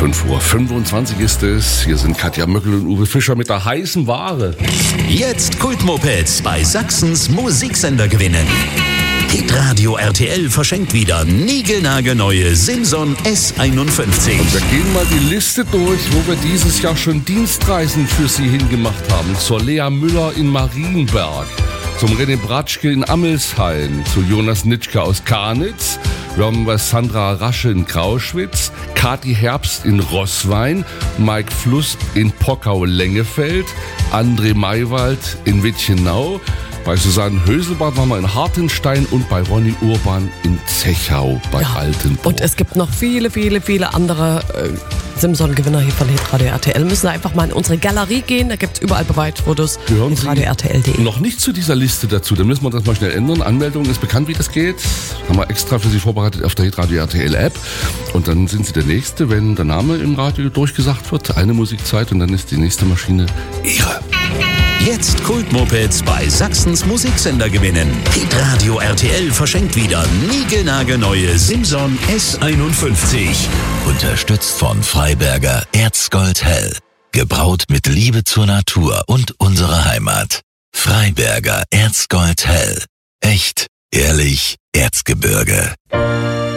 5:25 ist es. Hier sind Katja Möckel und Uwe Fischer mit der heißen Ware. Jetzt Kultmopeds bei Sachsens Musiksender gewinnen. Hitradio RTL verschenkt wieder niegelnagelneue Simson S51. Und wir gehen mal die Liste durch, wo wir dieses Jahr schon Dienstreisen für Sie hingemacht haben. Zur Lea Müller in Marienberg, zum René Bratschke in Amelshain, zu Jonas Nitschke aus Karnitz. Wir haben bei Sandra Rasche in Grauschwitz, Kathi Herbst in Roßwein, Mike Fluss in Pockau-Lengefeld, André Maywald in Witchenau, bei Susanne Höselbart waren wir in Hartenstein und bei Ronny Urban in Zechau bei Altenburg. Und es gibt noch viele andere Simson-Gewinner hier von Hitradio RTL. Müssen Sie einfach mal in unsere Galerie gehen, da gibt es überall Beweitfotos. Hitradio RTL.de. Noch nicht zu dieser Liste dazu, da müssen wir das mal schnell ändern. Anmeldung ist bekannt, wie das geht. Haben wir extra für Sie vorbereitet auf der Hitradio RTL App. Und dann sind Sie der Nächste, wenn der Name im Radio durchgesagt wird. Eine Musikzeit und dann ist die nächste Maschine Ihre. Jetzt Kultmopeds bei Sachsens Musiksender gewinnen. Hitradio RTL verschenkt wieder niegelnagelneue Simson S51. Unterstützt von Freiberger Erzgold Hell. Gebraut mit Liebe zur Natur und unserer Heimat. Freiberger Erzgold Hell. Echt, ehrlich, Erzgebirge.